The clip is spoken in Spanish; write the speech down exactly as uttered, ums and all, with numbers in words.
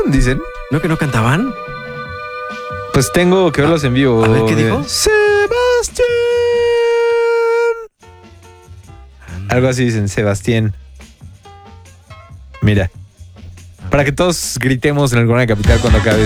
dicen. ¿No que no cantaban? Pues tengo que verlos en vivo. A ver, ¿qué dijo? Sebastián. Algo así dicen, Sebastián. Mira. Para que todos gritemos en alguna capital cuando acabe